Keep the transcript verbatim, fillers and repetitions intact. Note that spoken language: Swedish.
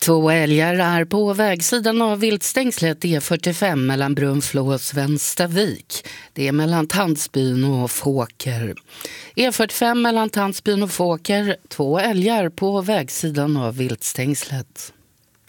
Två älgar är på vägsidan av viltstängslet E fyrtiofem mellan Brunflo och Svenstavik. Det är mellan Tandsbyn och Fåker. E fyrtiofem mellan Tandsbyn och Fåker. Två älgar på vägsidan av viltstängslet.